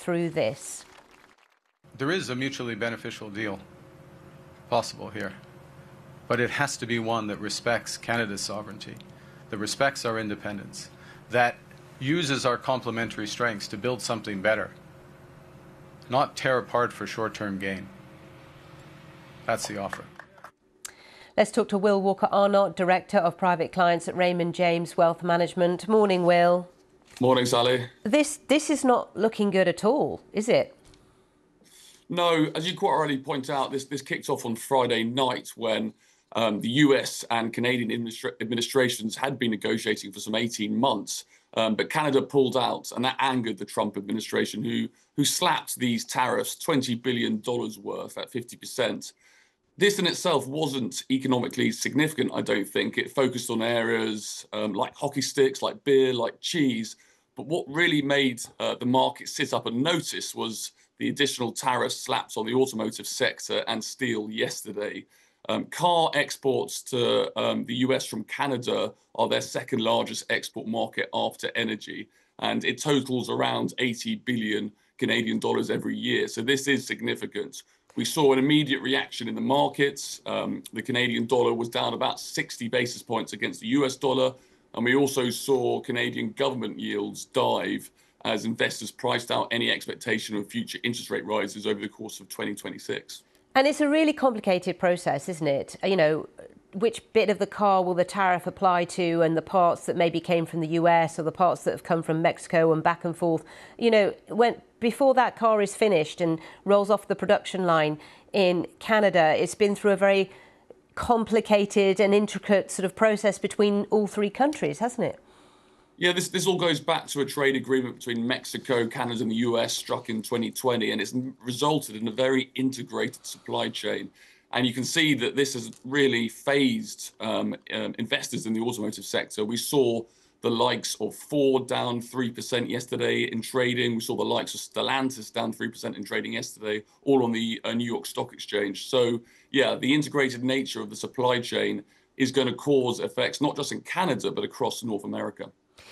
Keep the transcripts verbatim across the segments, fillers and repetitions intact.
through this? There is a mutually beneficial deal possible here, but it has to be one that respects Canada's sovereignty, that respects our independence, that uses our complementary strengths to build something better, not tear apart for short-term gain. That's the offer. Let's talk to Will Walker-Arnott, Director of Private Clients at Raymond James Wealth Management. Morning, Will. Morning, Sally. This this is not looking good at all, is it? No, as you quite already point out, this this kicked off on Friday night when um, the U S and Canadian administra- administrations had been negotiating for some eighteen months, um, but Canada pulled out, and that angered the Trump administration, who who slapped these tariffs twenty billion dollars worth at fifty percent. This in itself wasn't economically significant, I don't think. It focused on areas um, like hockey sticks, like beer, like cheese. But what really made uh, the market sit up and notice was the additional tariff slaps on the automotive sector and steel yesterday. Um, car exports to um, the U S from Canada are their second largest export market after energy, and it totals around eighty billion Canadian dollars every year. So this is significant. We saw an immediate reaction in the markets. Um, the Canadian dollar was down about sixty basis points against the U S dollar. And we also saw Canadian government yields dive as investors priced out any expectation of future interest rate rises over the course of twenty twenty-six. And it's a really complicated process, isn't it? You know, which bit of the car will the tariff apply to, and the parts that maybe came from the U S or the parts that have come from Mexico and back and forth. You know, when before that car is finished and rolls off the production line in Canada, it's been through a very complicated and intricate sort of process between all three countries, hasn't it? Yeah, this, this all goes back to a trade agreement between Mexico, Canada and the U S struck in twenty twenty, and it's resulted in a very integrated supply chain. And you can see that this has really phased um, um, investors in the automotive sector. We saw the likes of Ford down three percent yesterday in trading. We saw the likes of Stellantis down three percent in trading yesterday, all on the uh, New York Stock Exchange. So, yeah, the integrated nature of the supply chain is going to cause effects not just in Canada, but across North America.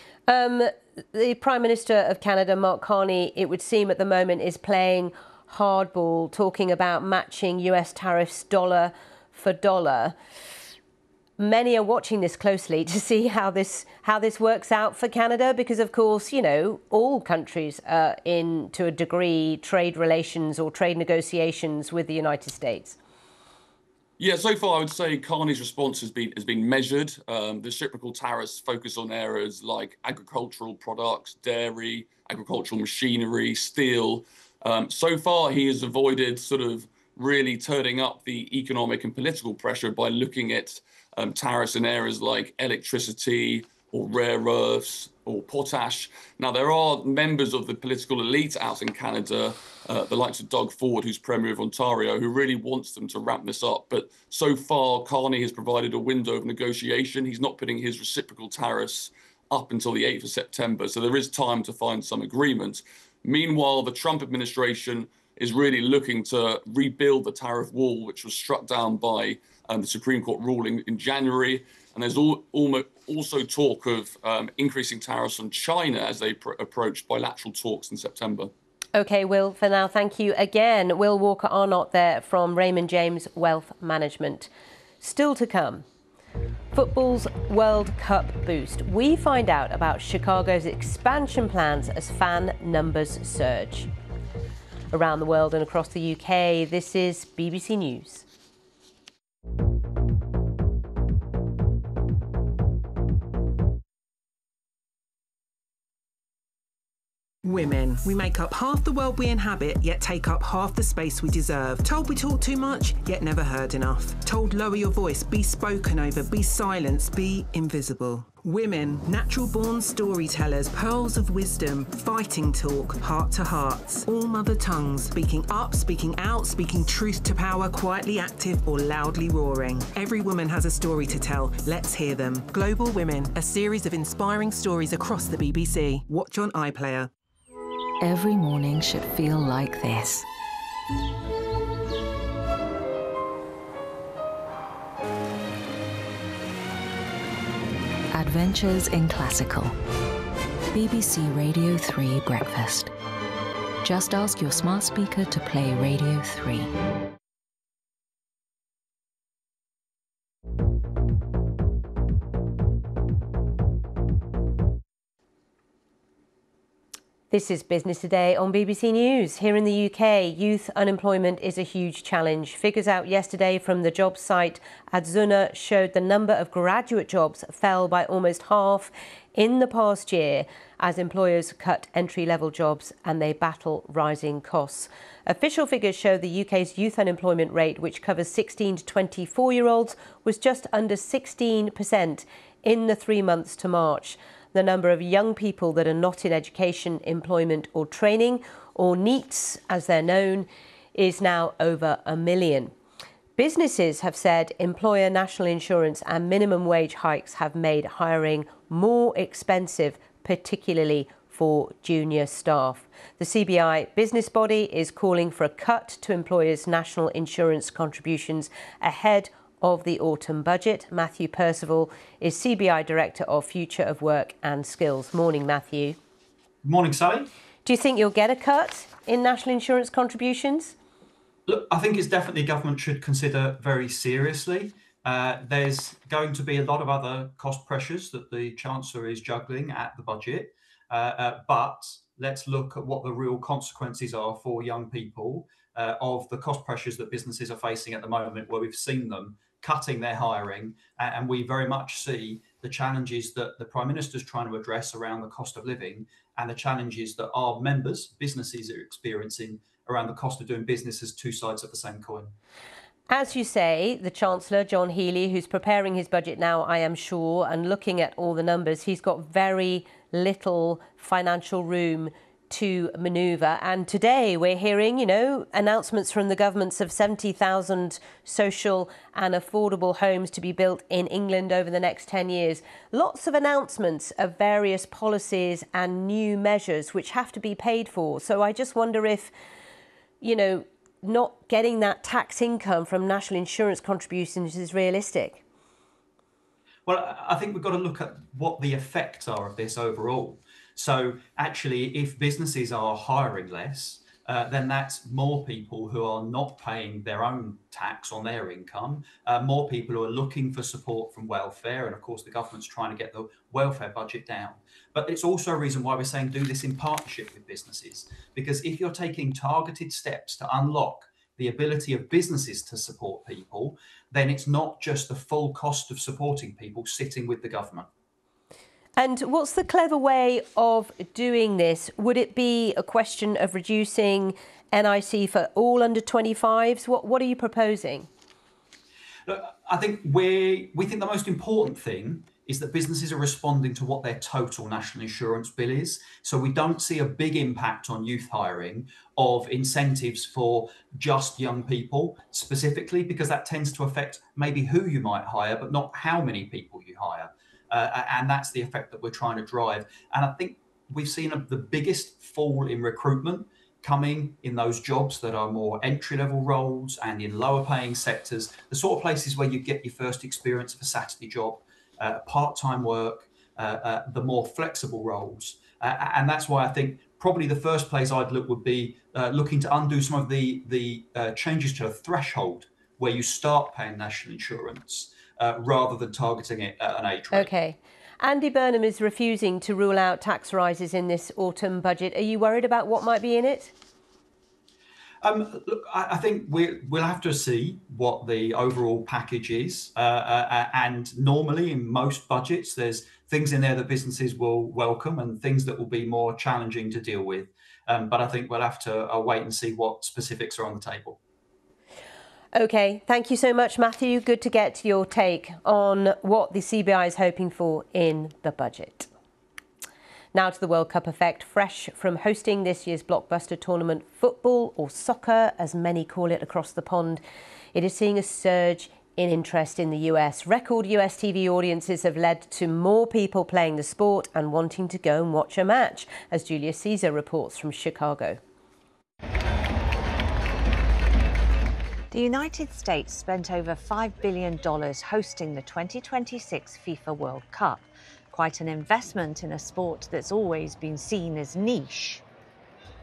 Um, the Prime Minister of Canada, Mark Carney, it would seem at the moment is playing hardball, talking about matching U S tariffs dollar for dollar. Many are watching this closely to see how this how this works out for Canada, because, of course, you know, all countries are in, to a degree, trade relations or trade negotiations with the United States. Yeah, so far I would say Carney's response has been has been measured. Um, the reciprocal tariffs focus on areas like agricultural products, dairy, agricultural machinery, steel. Um, so far he has avoided sort of really turning up the economic and political pressure by looking at um, tariffs in areas like electricity or rare earths or potash. Now, there are members of the political elite out in Canada, uh, the likes of Doug Ford, who's Premier of Ontario, who really wants them to ramp this up. But so far, Carney has provided a window of negotiation. He's not putting his reciprocal tariffs up until the eighth of September. So there is time to find some agreement. Meanwhile, the Trump administration is really looking to rebuild the tariff wall, which was struck down by um, the Supreme Court ruling in January. And there's all, almost also talk of um, increasing tariffs on China as they pr- approach bilateral talks in September. OK, Will, for now, thank you again. Will Walker-Arnott there from Raymond James Wealth Management. Still to come, football's World Cup boost. We find out about Chicago's expansion plans as fan numbers surge. Around the world and across the U K, this is B B C News. Women. We make up half the world we inhabit, yet take up half the space we deserve. Told we talk too much, yet never heard enough. Told lower your voice, be spoken over, be silenced, be invisible. Women, natural-born storytellers, pearls of wisdom, fighting talk, heart to hearts. All mother tongues, speaking up, speaking out, speaking truth to power, quietly active or loudly roaring. Every woman has a story to tell. Let's hear them. Global Women, a series of inspiring stories across the B B C. Watch on iPlayer. Every morning should feel like this. Adventures in Classical. B B C Radio three Breakfast. Just ask your smart speaker to play Radio three. This is Business Today on B B C News. Here in the U K, youth unemployment is a huge challenge. Figures out yesterday from the job site Adzuna showed the number of graduate jobs fell by almost half in the past year as employers cut entry-level jobs and they battle rising costs. Official figures show the U K's youth unemployment rate, which covers sixteen to twenty-four-year-olds, was just under sixteen percent in the three months to March. The number of young people that are not in education, employment or training, or NEETs as they're known, is now over a million. Businesses have said employer national insurance and minimum wage hikes have made hiring more expensive, particularly for junior staff. The C B I business body is calling for a cut to employers' national insurance contributions ahead of the autumn budget. Matthew Percival is C B I Director of Future of Work and Skills. Morning, Matthew. Morning, Sally. Do you think you'll get a cut in national insurance contributions? Look, I think it's definitely government should consider very seriously. Uh, there's going to be a lot of other cost pressures that the Chancellor is juggling at the budget. Uh, uh, but let's look at what the real consequences are for young people uh, of the cost pressures that businesses are facing at the moment, where we've seen them cutting their hiring. And we very much see the challenges that the Prime Minister is trying to address around the cost of living and the challenges that our members, businesses, are experiencing around the cost of doing business as two sides of the same coin. As you say, the Chancellor, John Healey, who's preparing his budget now, I am sure, and looking at all the numbers, he's got very little financial room to manoeuvre. And today we're hearing, you know, announcements from the governments of seventy thousand social and affordable homes to be built in England over the next ten years. Lots of announcements of various policies and new measures which have to be paid for. So I just wonder if, you know, not getting that tax income from national insurance contributions is realistic. Well, I think we've got to look at what the effects are of this overall. So actually, if businesses are hiring less, uh, then that's more people who are not paying their own tax on their income, uh, more people who are looking for support from welfare. And of course, the government's trying to get the welfare budget down. But it's also a reason why we're saying do this in partnership with businesses, because if you're taking targeted steps to unlock the ability of businesses to support people, then it's not just the full cost of supporting people sitting with the government. And what's the clever way of doing this? Would it be a question of reducing N I C for all under twenty-fives? What What are you proposing? Look, I think we we think the most important thing is that businesses are responding to what their total national insurance bill is. So we don't see a big impact on youth hiring of incentives for just young people specifically, because that tends to affect maybe who you might hire, but not how many people you hire. Uh, and that's the effect that we're trying to drive. And I think we've seen a, the biggest fall in recruitment coming in those jobs that are more entry-level roles and in lower paying sectors, the sort of places where you get your first experience of a Saturday job, uh, part-time work, uh, uh, the more flexible roles. Uh, and that's why I think probably the first place I'd look would be uh, looking to undo some of the, the uh, changes to a threshold where you start paying national insurance. Uh, rather than targeting it at an age rate. OK. Andy Burnham is refusing to rule out tax rises in this autumn budget. Are you worried about what might be in it? Um, look, I, I think we, we'll have to see what the overall package is. Uh, uh, and normally in most budgets, there's things in there that businesses will welcome and things that will be more challenging to deal with. Um, but I think we'll have to uh, wait and see what specifics are on the table. OK, thank you so much, Matthew. Good to get your take on what the C B I is hoping for in the budget. Now to the World Cup effect. Fresh from hosting this year's blockbuster tournament, football, or soccer, as many call it across the pond, it is seeing a surge in interest in the U S. Record U S T V audiences have led to more people playing the sport and wanting to go and watch a match, as Julia Caesar reports from Chicago. The United States spent over five billion dollars hosting the twenty twenty-six FIFA World Cup. Quite an investment in a sport that's always been seen as niche.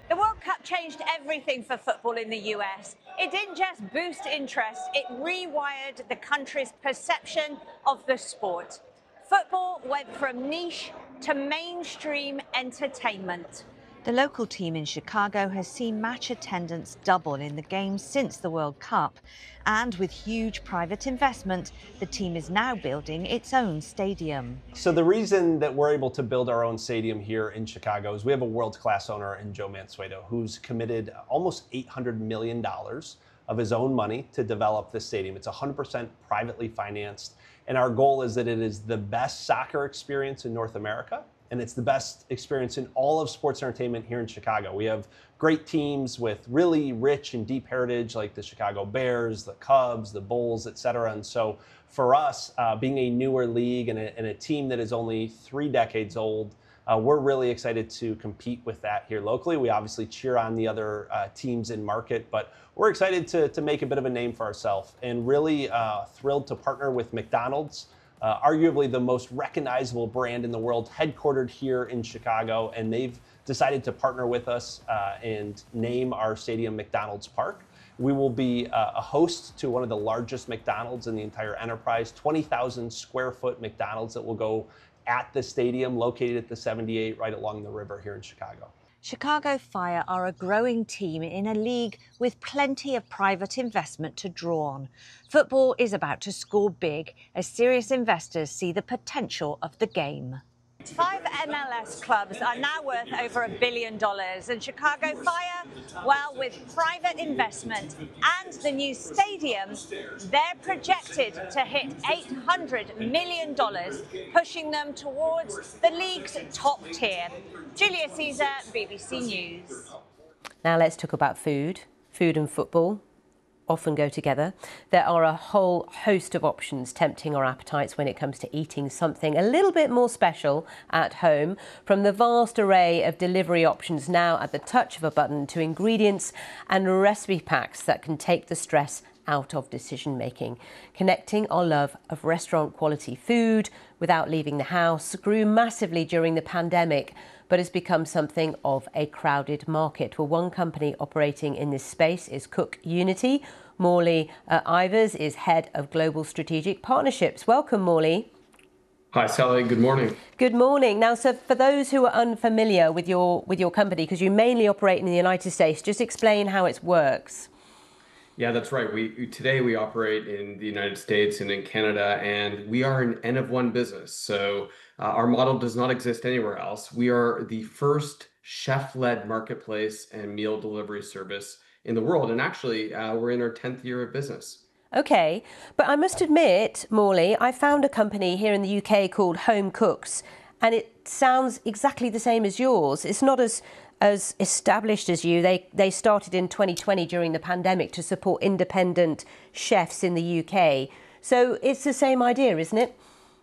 The World Cup changed everything for football in the U S. It didn't just boost interest, it rewired the country's perception of the sport. Football went from niche to mainstream entertainment. The local team in Chicago has seen match attendance double in the games since the World Cup. And with huge private investment, the team is now building its own stadium. So the reason that we're able to build our own stadium here in Chicago is we have a world-class owner in Joe Mansueto, who's committed almost eight hundred million dollars of his own money to develop this stadium. It's one hundred percent privately financed. And our goal is that it is the best soccer experience in North America. And it's the best experience in all of sports entertainment here in Chicago. We have great teams with really rich and deep heritage, like the Chicago Bears, the Cubs, the Bulls, et cetera. And so for us, uh, being a newer league and a, and a team that is only three decades old, uh, we're really excited to compete with that here locally. We obviously cheer on the other uh, teams in market, but we're excited to, to make a bit of a name for ourselves and really uh, thrilled to partner with McDonald's. Uh, arguably the most recognizable brand in the world, headquartered here in Chicago, and they've decided to partner with us uh, and name our stadium McDonald's Park. We will be uh, a host to one of the largest McDonald's in the entire enterprise, twenty thousand square foot McDonald's that will go at the stadium located at the seventy-eight right along the river here in Chicago. Chicago Fire are a growing team in a league with plenty of private investment to draw on. Football is about to score big as serious investors see the potential of the game. Five M L S clubs are now worth over a billion dollars, and Chicago Fire, well, with private investment and the new stadium, they're projected to hit eight hundred million dollars, pushing them towards the league's top tier. Julia Caesar, B B C News. Now let's talk about food. Food and football often go together. There are a whole host of options tempting our appetites when it comes to eating something a little bit more special at home, from the vast array of delivery options now at the touch of a button to ingredients and recipe packs that can take the stress out of decision making. Connecting our love of restaurant quality food without leaving the house grew massively during the pandemic, but has become something of a crowded market. Well, one company operating in this space is Cook Unity. Morley uh, Ivers is head of global strategic partnerships. Welcome, Morley. Hi, Sally. Good morning. Good morning. Now, so for those who are unfamiliar with your with your company, because you mainly operate in the United States, just explain how it works. Yeah, that's right. We today we operate in the United States and in Canada, and we are an N of one business. So uh, our model does not exist anywhere else. We are the first chef-led marketplace and meal delivery service in the world, and actually, uh, we're in our tenth year of business. Okay, but I must admit, Morley, I found a company here in the U K called Home Cooks, and it sounds exactly the same as yours. It's not as as established as you. They they started in twenty twenty during the pandemic to support independent chefs in the U K. So it's the same idea, isn't it?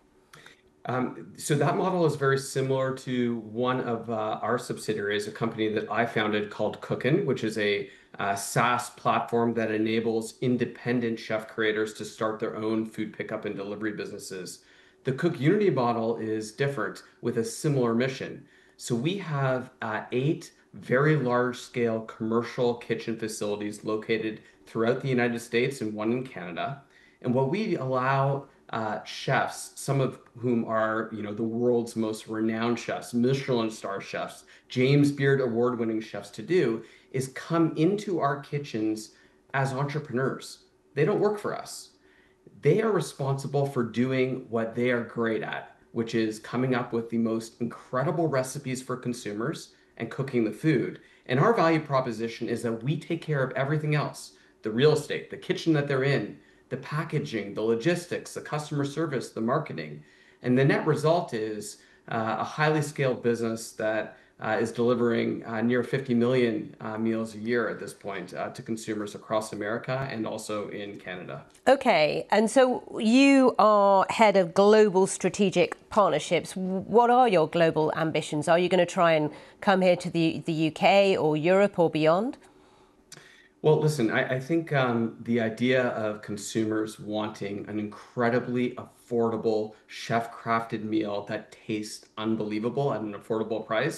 Um, so that model is very similar to one of uh, our subsidiaries, a company that I founded called Cookin', which is a uh, SaaS platform that enables independent chef creators to start their own food pickup and delivery businesses. The Cook Unity model is different with a similar mission. So we have uh, eight very large-scale commercial kitchen facilities located throughout the United States and one in Canada. And what we allow uh, chefs, some of whom are, you know, the world's most renowned chefs, Michelin star chefs, James Beard award-winning chefs to do, is come into our kitchens as entrepreneurs. They don't work for us. They are responsible for doing what they are great at, which is coming up with the most incredible recipes for consumers and cooking the food. And our value proposition is that we take care of everything else, the real estate, the kitchen that they're in, the packaging, the logistics, the customer service, the marketing. And the net result is uh, a highly scaled business that uh, is delivering uh, near fifty million uh, meals a year at this point uh, to consumers across America and also in Canada. Okay, and so you are head of global strategic partnerships. What are your global ambitions? Are you going to try and come here to the, the U K or Europe or beyond? Well, listen, I, I think um, the idea of consumers wanting an incredibly affordable chef-crafted meal that tastes unbelievable at an affordable price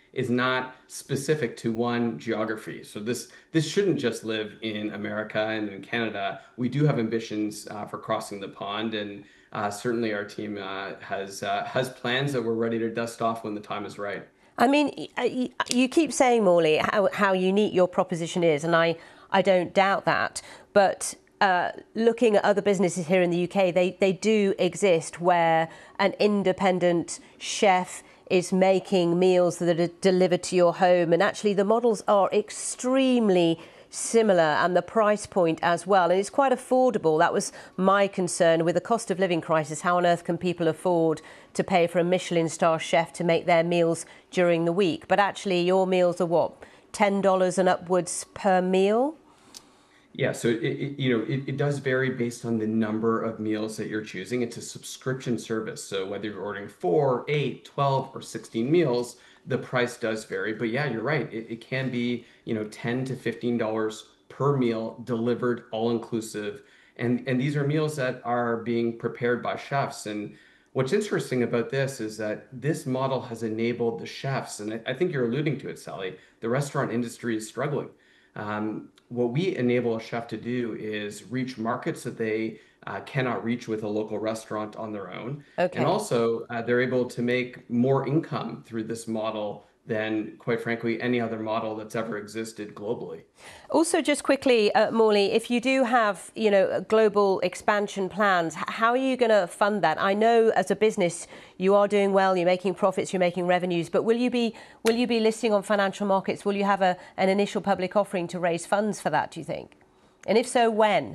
is not specific to one geography. So this this shouldn't just live in America and in Canada. We do have ambitions uh, for crossing the pond, and uh, certainly our team uh, has uh, has plans that we're ready to dust off when the time is right. I mean, you keep saying, Morley, how, how unique your proposition is, and I, I don't doubt that. But uh, looking at other businesses here in the U K, they, they do exist where an independent chef is making meals that are delivered to your home. And actually, the models are extremely similar, and the price point as well. And it's quite affordable. That was my concern with the cost of living crisis. How on earth can people afford to pay for a Michelin star chef to make their meals during the week? But actually, your meals are what, ten dollars and upwards per meal? Yeah, so it, it, you know it, it does vary based on the number of meals that you're choosing. It's a subscription service, so whether you're ordering four, eight, twelve, or sixteen meals, the price does vary. But yeah, you're right. It, it can be you know ten to fifteen dollars per meal delivered, all inclusive, and and these are meals that are being prepared by chefs. And what's interesting about this is that this model has enabled the chefs, and I, I think you're alluding to it, Sally. The restaurant industry is struggling. Um, what we enable a chef to do is reach markets that they uh, cannot reach with a local restaurant on their own. Okay. And also, uh, they're able to make more income through this model than, quite frankly, any other model that's ever existed globally. Also, just quickly, uh, Morley, if you do have, you know, global expansion plans, how are you going to fund that? I know as a business you are doing well, you're making profits, you're making revenues, but will you be will you be listing on financial markets? Will you have a, an initial public offering to raise funds for that, do you think? And if so, when?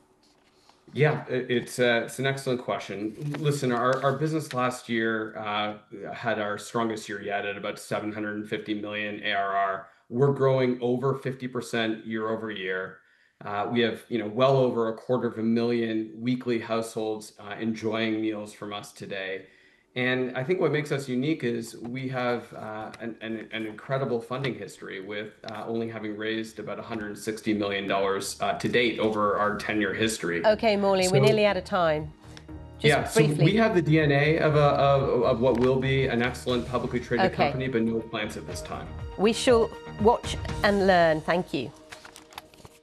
Yeah, it's uh, it's an excellent question. Listen, our, our business last year uh, had our strongest year yet at about seven hundred fifty million A R R. We're growing over fifty percent year over year. Uh, we have you know well over a quarter of a million weekly households uh, enjoying meals from us today. And I think what makes us unique is we have uh, an, an, an incredible funding history with uh, only having raised about one hundred sixty million dollars uh, to date over our ten-year history. Okay, Morley, so, we're nearly out of time. Just yeah, briefly. So we have the D N A of, a, of, of what will be an excellent publicly traded okay. company, but no plans at this time. We shall watch and learn. Thank you.